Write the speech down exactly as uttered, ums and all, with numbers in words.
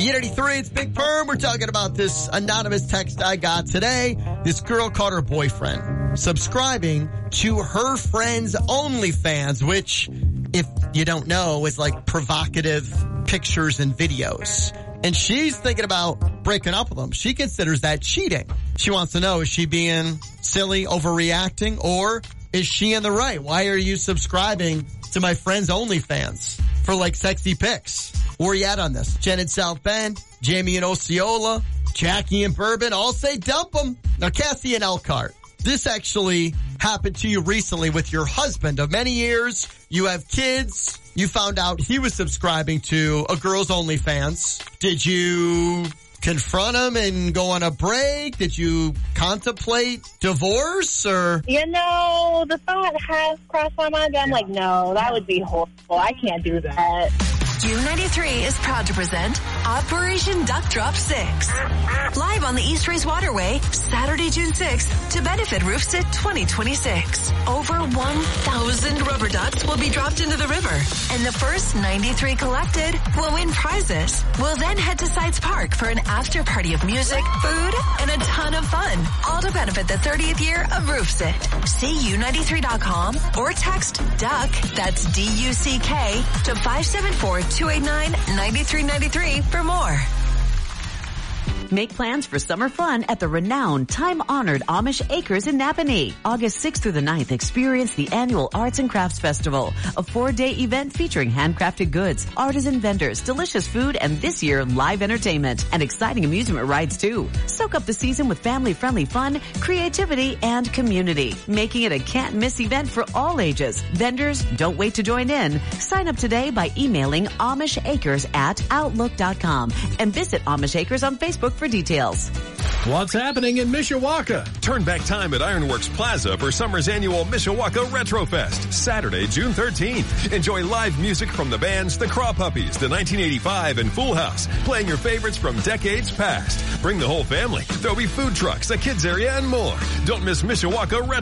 B eighty-three, it's Big Perm. We're talking about this anonymous text I got today. This girl caught her boyfriend subscribing to her friend's OnlyFans, which, if you don't know, is like provocative pictures and videos. And she's thinking about breaking up with him. She considers that cheating. She wants to know, is she being silly, overreacting, or is she in the right? Why are you subscribing to my friend's OnlyFans for like sexy pics? Where are you at on this? Jen in South Bend, Jamie in Osceola, Jackie in Bourbon, all say dump them. Now, Cassie in Elkhart, this actually happened to you recently with your husband of many years. You have kids. You found out he was subscribing to a girl's OnlyFans. Did you confront him and go on a break? Did you contemplate divorce or? You know, the thought has crossed my mind. I'm like, no, that would be horrible. I can't do that. U ninety-three is proud to present Operation Duck Drop six. Live on the East Race Waterway, Saturday, June sixth, to benefit RoofSit twenty twenty-six. Over one thousand rubber ducks will be dropped into the river, and the first ninety-three collected will win prizes. We'll then head to Sites Park for an after party of music, food, and a ton of fun, all to benefit the thirtieth year of RoofSit. See U ninety-three dot com or text DUCK, that's D U C K, to five seven four, two eight nine, nine three nine three for more. Make plans for summer fun at the renowned, time-honored Amish Acres in Napanee. August sixth through the ninth, experience the annual Arts and Crafts Festival, a four-day event featuring handcrafted goods, artisan vendors, delicious food, and this year, live entertainment and exciting amusement rides too. Soak up the season with family-friendly fun, creativity, and community, making it a can't-miss event for all ages. Vendors, don't wait to join in. Sign up today by emailing Amish Acres at outlook dot com and visit Amish Acres on Facebook for details. What's happening in Mishawaka? Turn back time at Ironworks Plaza for summer's annual Mishawaka Retro Fest, Saturday, June thirteenth. Enjoy live music from the bands The Craw Puppies, The nineteen eighty-five, and Full House, playing your favorites from decades past. Bring the whole family. There'll be food trucks, a kids area, and more. Don't miss Mishawaka Retro